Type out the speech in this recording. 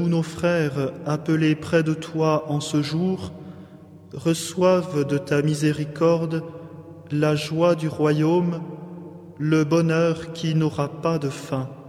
tous nos frères appelés près de toi en ce jour reçoivent de ta miséricorde la joie du royaume, le bonheur qui n'aura pas de fin.